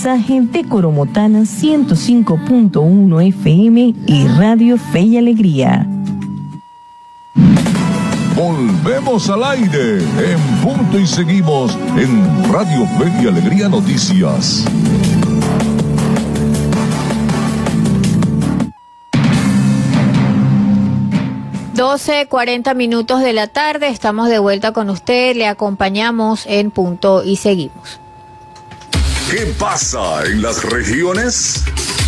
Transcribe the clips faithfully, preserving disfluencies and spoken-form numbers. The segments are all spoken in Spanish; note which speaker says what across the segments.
Speaker 1: mensaje de Coromotana ciento cinco punto uno F M y Radio Fe y Alegría.
Speaker 2: Volvemos al aire en punto y seguimos en Radio Fe y Alegría Noticias.
Speaker 3: doce cuarenta minutos de la tarde, estamos de vuelta con usted, le acompañamos en Punto y Seguimos.
Speaker 2: ¿Qué pasa en las regiones?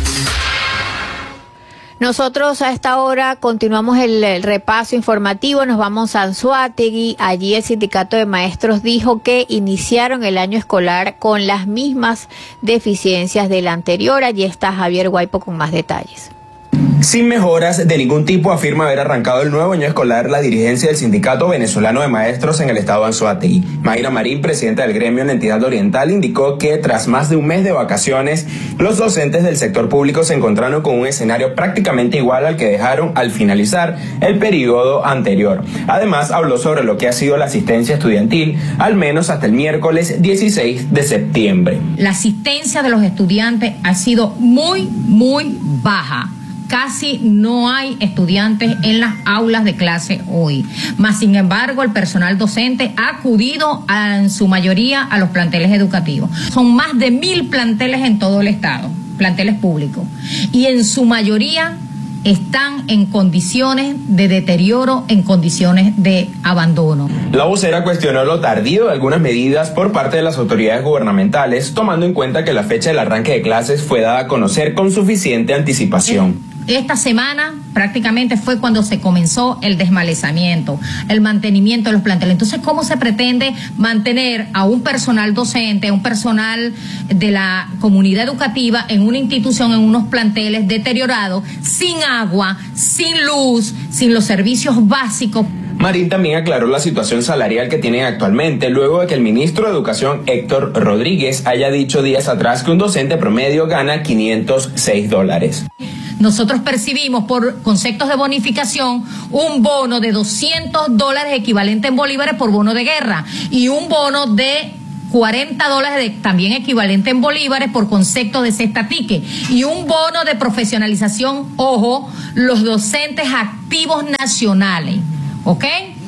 Speaker 3: Nosotros a esta hora continuamos el, el repaso informativo, nos vamos a Anzoátegui. Allí el sindicato de maestros dijo que iniciaron el año escolar con las mismas deficiencias del anterior. Allí está Javier Guaipo con más detalles.
Speaker 4: Sin mejoras de ningún tipo, afirma haber arrancado el nuevo año escolar la dirigencia del Sindicato Venezolano de Maestros en el estado de Anzoátegui. Mayra Marín, presidenta del gremio en la entidad oriental, indicó que tras más de un mes de vacaciones, los docentes del sector público se encontraron con un escenario prácticamente igual al que dejaron al finalizar el periodo anterior. Además, habló sobre lo que ha sido la asistencia estudiantil, al menos hasta el miércoles dieciséis de septiembre.
Speaker 5: La asistencia de los estudiantes ha sido muy, muy baja. Casi no hay estudiantes en las aulas de clase hoy. Mas, sin embargo, el personal docente ha acudido a, en su mayoría a los planteles educativos. Son más de mil planteles en todo el estado, planteles públicos. Y en su mayoría están en condiciones de deterioro, en condiciones de abandono.
Speaker 4: La vocera cuestionó lo tardío de algunas medidas por parte de las autoridades gubernamentales, tomando en cuenta que la fecha del arranque de clases fue dada a conocer con suficiente anticipación.
Speaker 5: Esta semana prácticamente fue cuando se comenzó el desmalezamiento, el mantenimiento de los planteles. Entonces, ¿cómo se pretende mantener a un personal docente, a un personal de la comunidad educativa en una institución, en unos planteles deteriorados, sin agua, sin luz, sin los servicios básicos?
Speaker 4: Marín también aclaró la situación salarial que tienen actualmente, luego de que el ministro de Educación, Héctor Rodríguez, haya dicho días atrás que un docente promedio gana quinientos seis dólares.
Speaker 5: Nosotros percibimos por conceptos de bonificación un bono de doscientos dólares equivalente en bolívares por bono de guerra y un bono de cuarenta dólares de, también equivalente en bolívares por concepto de cesta tique y un bono de profesionalización, ojo, los docentes activos nacionales, ¿ok?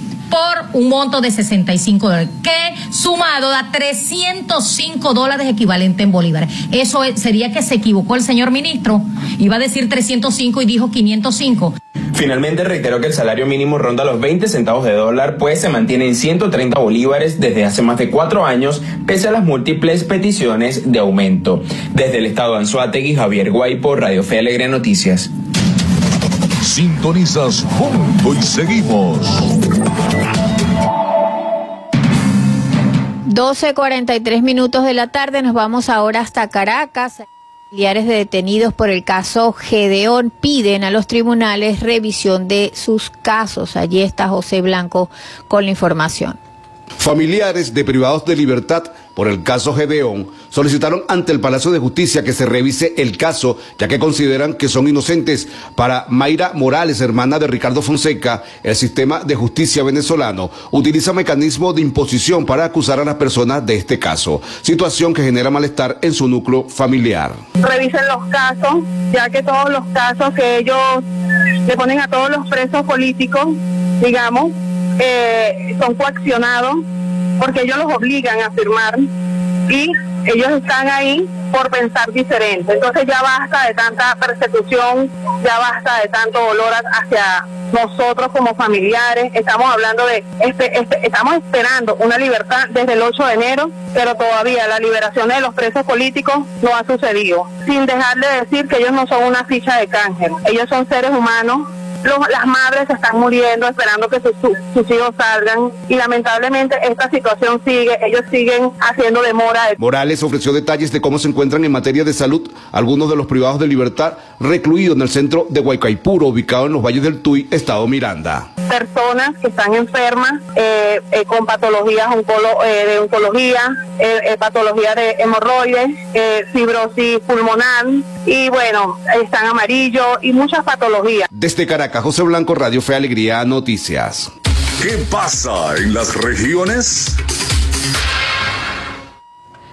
Speaker 5: Por un monto de sesenta y cinco dólares, que sumado da trescientos cinco dólares equivalente en bolívares. Eso es, sería que se equivocó el señor ministro, iba a decir trescientos cinco y dijo quinientos cinco.
Speaker 4: Finalmente reiteró que el salario mínimo ronda los veinte centavos de dólar, pues se mantiene en ciento treinta bolívares desde hace más de cuatro años, pese a las múltiples peticiones de aumento. Desde el estado de Anzoátegui, Javier Guaipo, Radio Fe y Alegría Noticias.
Speaker 2: Sintonizas Punto y Seguimos.
Speaker 3: doce cuarenta y tres minutos de la tarde, nos vamos ahora hasta Caracas. Familiares de detenidos por el caso Gedeón piden a los tribunales revisión de sus casos. Allí está José Blanco con la información.
Speaker 6: Familiares de privados de libertad por el caso Gedeón solicitaron ante el Palacio de Justicia que se revise el caso, ya que consideran que son inocentes. Para Mayra Morales, hermana de Ricardo Fonseca, el sistema de justicia venezolano utiliza mecanismos de imposición para acusar a las personas de este caso, situación que genera malestar en su núcleo familiar.
Speaker 7: Revisen los casos, ya que todos los casos que ellos le ponen a todos los presos políticos, digamos, eh, son coaccionados porque ellos los obligan a firmar y ellos están ahí por pensar diferente. Entonces ya basta de tanta persecución, ya basta de tanto dolor hacia nosotros como familiares. Estamos hablando de, este, este, estamos esperando una libertad desde el ocho de enero, pero todavía la liberación de los presos políticos no ha sucedido. Sin dejar de decir que ellos no son una ficha de canje, ellos son seres humanos. Los, las madres están muriendo esperando que sus, sus, sus hijos salgan y lamentablemente esta situación sigue, ellos siguen haciendo demora.
Speaker 6: Morales ofreció detalles de cómo se encuentran en materia de salud algunos de los privados de libertad recluidos en el centro de Guaycaipuro, ubicado en los valles del Tuy, estado Miranda.
Speaker 7: Personas que están enfermas eh, eh, con patologías oncolo, eh, de oncología, eh, eh, patología de hemorroides, eh, fibrosis pulmonar y bueno, están amarillos y muchas patologías.
Speaker 6: Desde Caracas, José Blanco, Radio Fe Alegría Noticias.
Speaker 2: ¿Qué pasa en las regiones?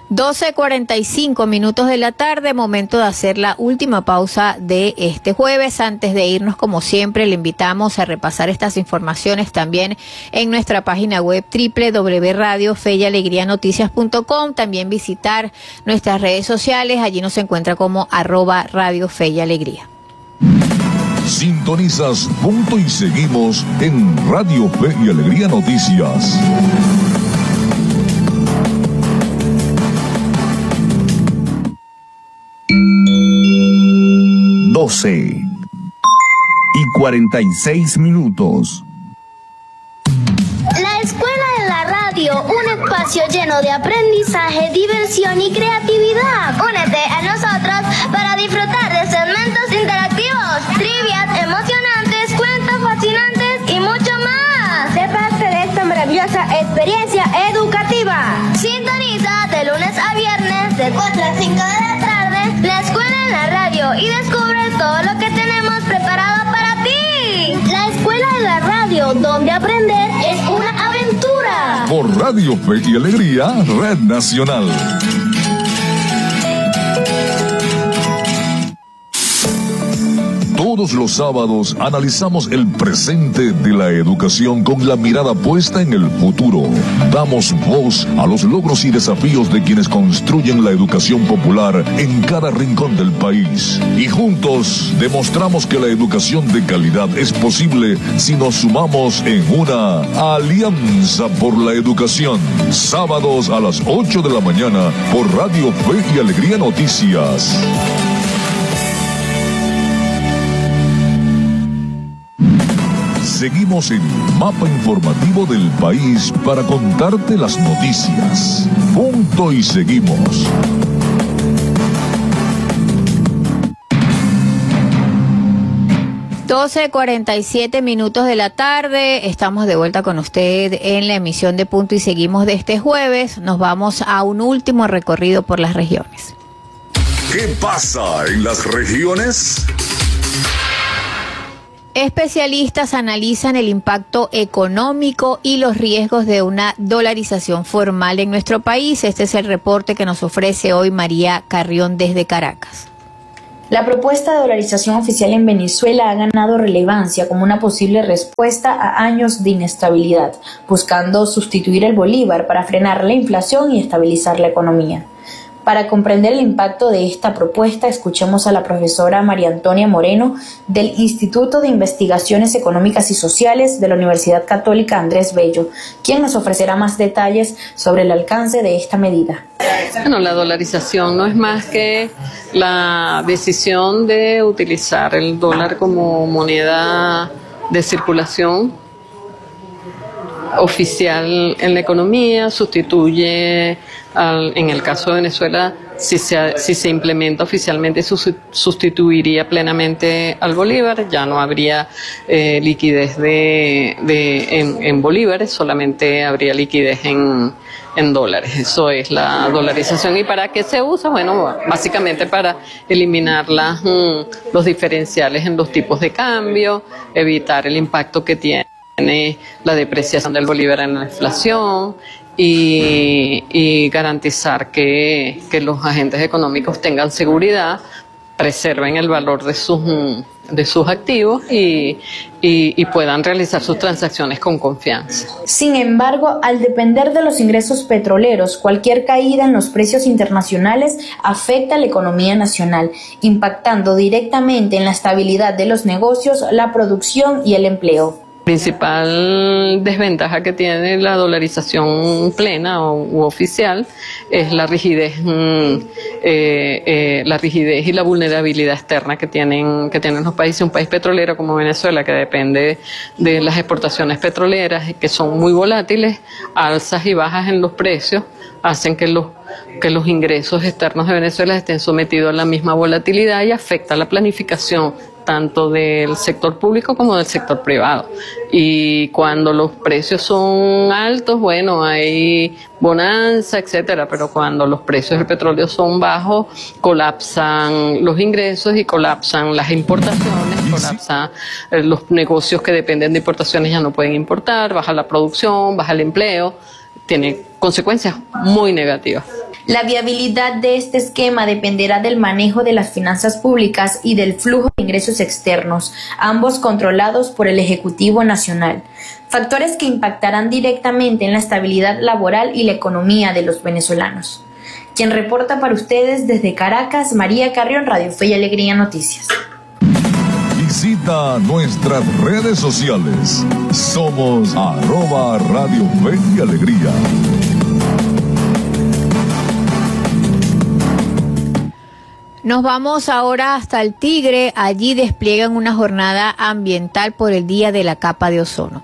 Speaker 3: doce cuarenta y cinco minutos de la tarde, momento de hacer la última pausa de este jueves. Antes de irnos, como siempre, le invitamos a repasar estas informaciones también en nuestra página web doble u doble u doble u punto radio fe y alegría noticias punto com. También visitar nuestras redes sociales, allí nos encuentra como arroba Radio Fe y Alegría.
Speaker 2: Sintonizas Punto y Seguimos en Radio Fe y Alegría Noticias. doce y cuarenta y seis minutos.
Speaker 8: La Escuela de la Radio, un espacio lleno de aprendizaje, diversión y creatividad. Únete a nosotros para disfrutar de segmentos interactivos, trivias emocionantes, cuentos fascinantes y mucho más. Sé parte de esta maravillosa experiencia educativa. Sintoniza de lunes a viernes de cuatro a cinco de la tarde la Escuela en la Radio y descubre todo lo que tenemos preparado para ti. La Escuela de la Radio, donde aprender es una aventura.
Speaker 2: Por Radio Fe y Alegría, Red Nacional. Todos los sábados analizamos el presente de la educación con la mirada puesta en el futuro. Damos voz a los logros y desafíos de quienes construyen la educación popular en cada rincón del país. Y juntos demostramos que la educación de calidad es posible si nos sumamos en una alianza por la educación. Sábados a las ocho de la mañana por Radio Fe y Alegría Noticias. Seguimos el mapa informativo del país para contarte las noticias. Punto y seguimos.
Speaker 3: doce cuarenta y siete minutos de la tarde, estamos de vuelta con usted en la emisión de Punto y Seguimos de este jueves. Nos vamos a un último recorrido por las regiones.
Speaker 2: ¿Qué pasa en las regiones?
Speaker 3: Especialistas analizan el impacto económico y los riesgos de una dolarización formal en nuestro país. Este es el reporte que nos ofrece hoy María Carrión desde Caracas.
Speaker 9: La propuesta de dolarización oficial en Venezuela ha ganado relevancia como una posible respuesta a años de inestabilidad, buscando sustituir el bolívar para frenar la inflación y estabilizar la economía. Para comprender el impacto de esta propuesta, escuchemos a la profesora María Antonia Moreno del Instituto de Investigaciones Económicas y Sociales de la Universidad Católica Andrés Bello, quien nos ofrecerá más detalles sobre el alcance de esta medida.
Speaker 10: Bueno, la dolarización no es más que la decisión de utilizar el dólar como moneda de circulación oficial en la economía, sustituye, al, en el caso de Venezuela, si se, si se implementa oficialmente, sustituiría plenamente al bolívar, ya no habría eh, liquidez de, de, en, en bolívares, solamente habría liquidez en, en dólares. Eso es la dolarización. ¿Y para qué se usa? Bueno, básicamente para eliminar las, los diferenciales en los tipos de cambio, evitar el impacto que tiene la depreciación del bolívar en la inflación y, y garantizar que, que los agentes económicos tengan seguridad, preserven el valor de sus, de sus activos y, y, y puedan realizar sus transacciones con confianza.
Speaker 9: Sin embargo, al depender de los ingresos petroleros, cualquier caída en los precios internacionales afecta a la economía nacional, impactando directamente en la estabilidad de los negocios, la producción y el empleo.
Speaker 10: La principal desventaja que tiene la dolarización plena o u oficial es la rigidez, eh, eh, la rigidez y la vulnerabilidad externa que tienen que tienen los países. Un país petrolero como Venezuela, que depende de las exportaciones petroleras, que son muy volátiles, alzas y bajas en los precios hacen que los que los ingresos externos de Venezuela estén sometidos a la misma volatilidad y afecta la planificación tanto del sector público como del sector privado. Y cuando los precios son altos, bueno, hay bonanza, etcétera, pero cuando los precios del petróleo son bajos, colapsan los ingresos y colapsan las importaciones, colapsan los negocios que dependen de importaciones, ya no pueden importar, baja la producción, baja el empleo, tiene consecuencias muy negativas.
Speaker 9: La viabilidad de este esquema dependerá del manejo de las finanzas públicas y del flujo de ingresos externos, ambos controlados por el Ejecutivo Nacional. Factores que impactarán directamente en la estabilidad laboral y la economía de los venezolanos. Quien reporta para ustedes desde Caracas, María Carrión, Radio Fe y Alegría Noticias.
Speaker 2: Visita nuestras redes sociales. Somos arroba Radio Fe y Alegría.
Speaker 3: Nos vamos ahora hasta el Tigre. Allí despliegan una jornada ambiental por el Día de la Capa de Ozono.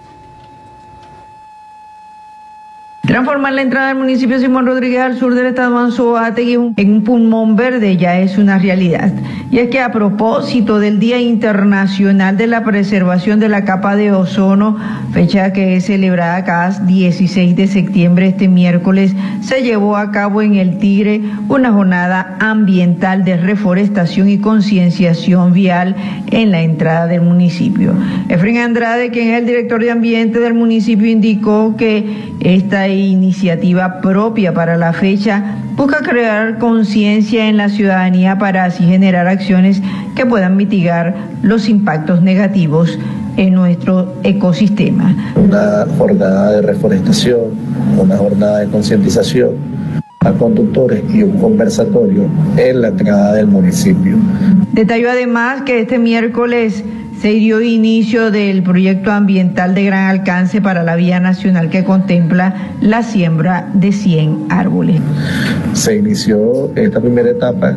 Speaker 11: Transformar la entrada del municipio Simón Rodríguez al sur del estado Anzoátegui en un pulmón verde ya es una realidad. Y es que a propósito del Día Internacional de la Preservación de la Capa de Ozono, fecha que es celebrada cada dieciséis de septiembre, este miércoles, se llevó a cabo en el Tigre una jornada ambiental de reforestación y concienciación vial en la entrada del municipio. Efraín Andrade, quien es el director de ambiente del municipio, indicó que esta iniciativa propia para la fecha busca crear conciencia en la ciudadanía para así generar acciones que puedan mitigar los impactos negativos en nuestro ecosistema.
Speaker 12: Una jornada de reforestación, una jornada de concientización a conductores y un conversatorio en la entrada del municipio.
Speaker 11: Detalló además que este miércoles se dio inicio del proyecto ambiental de gran alcance para la vía nacional que contempla la siembra de cien árboles.
Speaker 12: Se inició esta primera etapa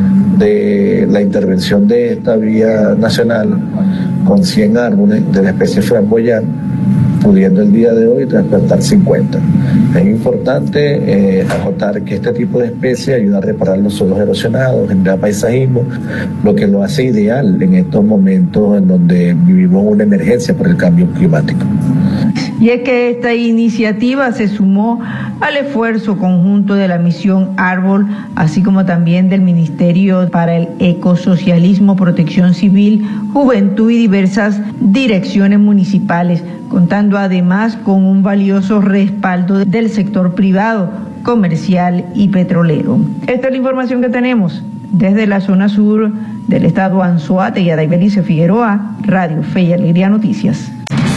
Speaker 12: de la intervención de esta vía nacional con cien árboles de la especie framboyán, pudiendo el día de hoy trasplantar cincuenta. Es importante eh, acotar que este tipo de especie ayuda a reparar los suelos erosionados, genera paisajismo, lo que lo hace ideal en estos momentos en donde vivimos una emergencia por el cambio climático.
Speaker 11: Y es que esta iniciativa se sumó al esfuerzo conjunto de la Misión Árbol, así como también del Ministerio para el Ecosocialismo, Protección Civil, Juventud y diversas direcciones municipales, contando además con un valioso respaldo del sector privado, comercial y petrolero. Esta es la información que tenemos desde la zona sur del estado Anzoátegui. Daibelice Figueroa, Radio Fe y Alegría Noticias.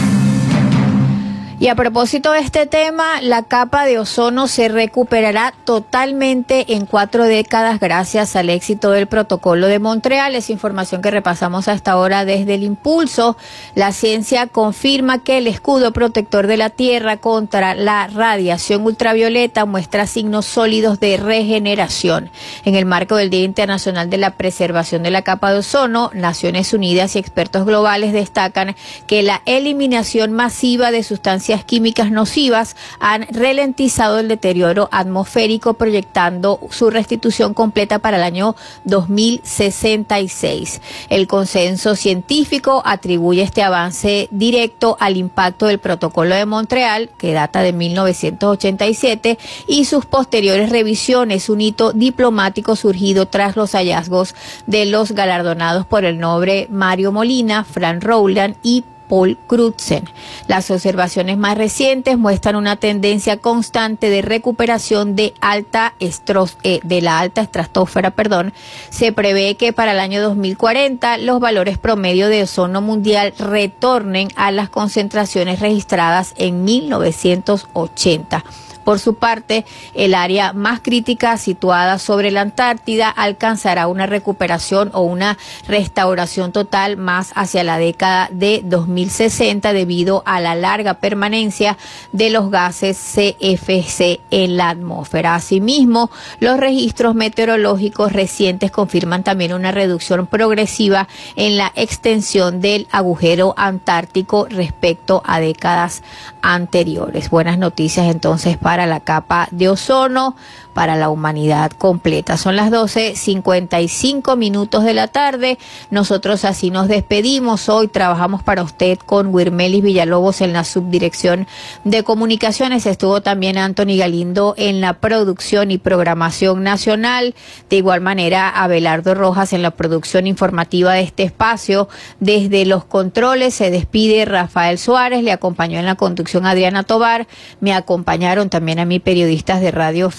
Speaker 3: Y a propósito de este tema, la capa de ozono se recuperará totalmente en cuatro décadas gracias al éxito del Protocolo de Montreal. Es información que repasamos hasta ahora desde el Impulso. La ciencia confirma que el escudo protector de la Tierra contra la radiación ultravioleta muestra signos sólidos de regeneración. En el marco del Día Internacional de la Preservación de la Capa de Ozono, Naciones Unidas y expertos globales destacan que la eliminación masiva de sustancias químicas nocivas han ralentizado el deterioro atmosférico, proyectando su restitución completa para el año dos mil sesenta y seis. El consenso científico atribuye este avance directo al impacto del Protocolo de Montreal, que data de mil novecientos ochenta y siete, y sus posteriores revisiones, un hito diplomático surgido tras los hallazgos de los galardonados por el Nobel Mario Molina, Frank Rowland y Paul Crutzen. Las observaciones más recientes muestran una tendencia constante de recuperación de alta estros, eh, de la alta estratosfera, perdón. Se prevé que para el año dos mil cuarenta los valores promedio de ozono mundial retornen a las concentraciones registradas en mil novecientos ochenta. Por su parte, el área más crítica situada sobre la Antártida alcanzará una recuperación o una restauración total más hacia la década de dos mil sesenta debido a la larga permanencia de los gases C F C en la atmósfera. Asimismo, los registros meteorológicos recientes confirman también una reducción progresiva en la extensión del agujero antártico respecto a décadas anteriores. Buenas noticias entonces para para la capa de ozono, para la humanidad completa. Son las doce cincuenta y cinco minutos de la tarde. Nosotros así nos despedimos. Hoy trabajamos para usted con Wirmelis Villalobos en la subdirección de comunicaciones. Estuvo también Anthony Galindo en la producción y programación nacional. De igual manera, Abelardo Rojas en la producción informativa de este espacio. Desde los controles se despide Rafael Suárez. Le acompañó en la conducción Adriana Tobar. Me acompañaron también a mí periodistas de Radio Fe y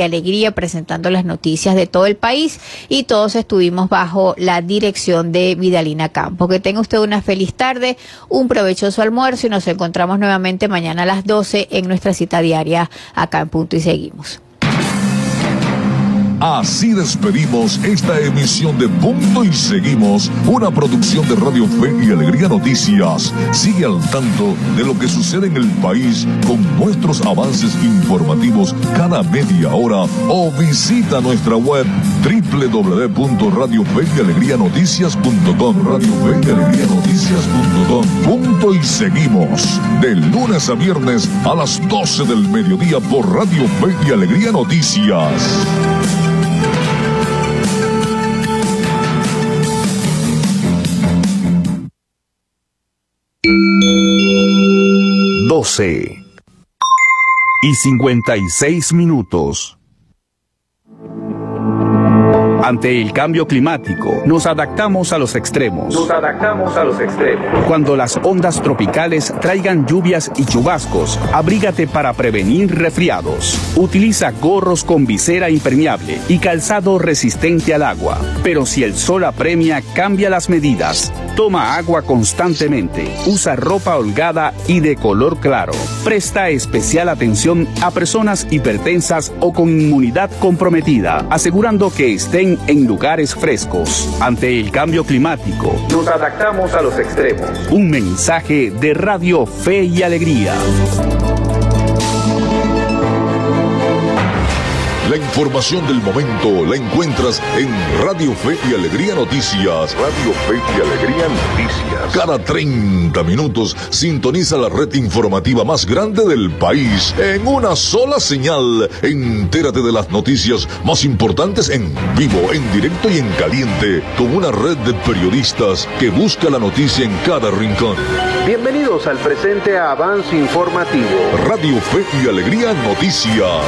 Speaker 3: Alegría, presentando las noticias de todo el país, y todos estuvimos bajo la dirección de Vidalina Campos. Que tenga usted una feliz tarde, un provechoso almuerzo, y nos encontramos nuevamente mañana a las doce en nuestra cita diaria acá en Punto y Seguimos.
Speaker 2: Así despedimos esta emisión de Punto y Seguimos, una producción de Radio Fe y Alegría Noticias. Sigue al tanto de lo que sucede en el país con nuestros avances informativos cada media hora, o visita nuestra web doble u doble u doble u punto radio fe y alegría noticias punto com, radio fe y alegría noticias punto com. Punto y Seguimos, de lunes a viernes a las doce del mediodía por Radio Fe y Alegría Noticias.
Speaker 13: doce y cincuenta y seis minutos. Ante el cambio climático, nos adaptamos a los extremos.
Speaker 14: Nos adaptamos a los extremos.
Speaker 13: Cuando las ondas tropicales traigan lluvias y chubascos, abrígate para prevenir resfriados. Utiliza gorros con visera impermeable y calzado resistente al agua. Pero si el sol apremia, cambia las medidas. Toma agua constantemente. Usa ropa holgada y de color claro. Presta especial atención a personas hipertensas o con inmunidad comprometida, asegurando que estén en lugares frescos. Ante el cambio climático,
Speaker 14: nos adaptamos a los extremos.
Speaker 13: Un mensaje de Radio Fe y Alegría.
Speaker 2: La información del momento la encuentras en Radio Fe y Alegría Noticias. Radio Fe y Alegría Noticias. Cada treinta minutos sintoniza la red informativa más grande del país en una sola señal. Entérate de las noticias más importantes en vivo, en directo y en caliente, con una red de periodistas que busca la noticia en cada rincón.
Speaker 14: Bienvenidos al presente avance informativo.
Speaker 2: Radio Fe y Alegría Noticias.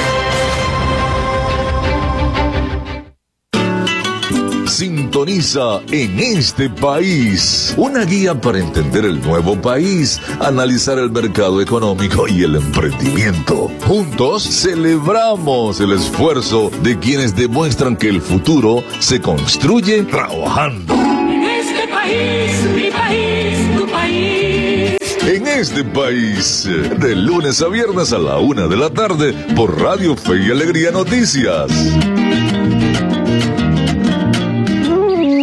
Speaker 2: Sintoniza En Este País, una guía para entender el nuevo país, analizar el mercado económico y el emprendimiento. Juntos celebramos el esfuerzo de quienes demuestran que el futuro se construye trabajando.
Speaker 15: En este país, mi país, tu país.
Speaker 2: En Este País, de lunes a viernes a la una de la tarde por Radio Fe y Alegría Noticias.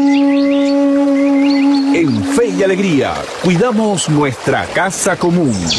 Speaker 13: En Fe y Alegría, cuidamos nuestra casa común.